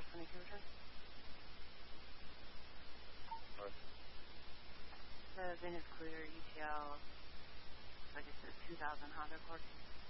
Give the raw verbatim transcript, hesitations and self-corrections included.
North twenty-two return. North. The VIN is clear, E T L, like I said, two thousand Honda Accord.